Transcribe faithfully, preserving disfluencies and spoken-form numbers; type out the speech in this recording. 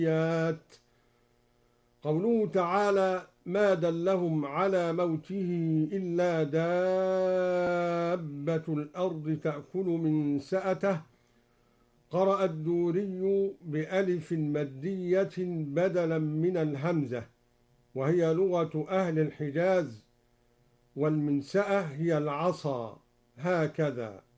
قوله تعالى: ما دلهم على موته إلا دابة الأرض تأكل من سأته. قرأ الدوري بألف مدية بدلا من الهمزة، وهي لغة أهل الحجاز، والمنسأة هي العصا هكذا.